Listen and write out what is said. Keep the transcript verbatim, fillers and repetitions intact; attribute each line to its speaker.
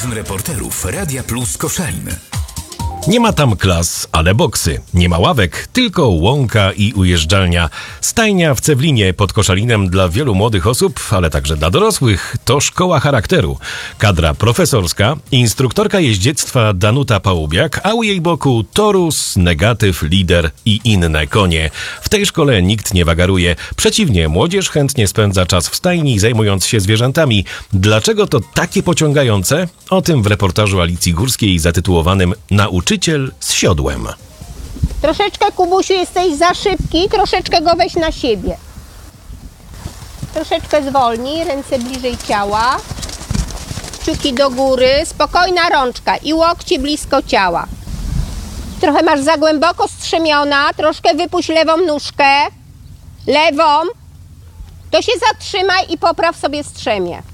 Speaker 1: Magazyn reporterów Radia Plus Koszalin.
Speaker 2: Nie ma tam klas, ale boksy. Nie ma ławek, tylko łąka i ujeżdżalnia. Stajnia w Cewlinie pod Koszalinem dla wielu młodych osób, ale także dla dorosłych, to szkoła charakteru. Kadra profesorska, instruktorka jeździectwa Danuta Pałubiak, a u jej boku torus, negatyw, lider i inne konie. W tej szkole nikt nie wagaruje. Przeciwnie, młodzież chętnie spędza czas w stajni, zajmując się zwierzętami. Dlaczego to takie pociągające? O tym w reportażu Alicji Górskiej zatytułowanym Nauczyciel z siodłem.
Speaker 3: Troszeczkę, Kubusiu, jesteś za szybki, troszeczkę go weź na siebie. Troszeczkę zwolnij, ręce bliżej ciała. Kciuki do góry, spokojna rączka i łokcie blisko ciała. Trochę masz za głęboko strzemiona, troszkę wypuść lewą nóżkę. Lewą. To się zatrzymaj i popraw sobie strzemię.